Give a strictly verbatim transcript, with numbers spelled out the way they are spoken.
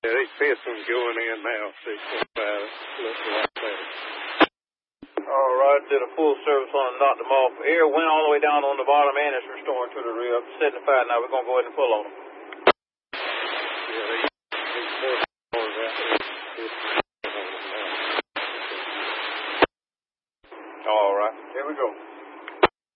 Yeah, these pistons going in now, six point five. Looks a lot better. All right, did a full service on and knocked them off. Air went all the way down on the bottom and it's restoring to the rib. seventy-five now, we're going to go ahead and pull on them. Yeah, they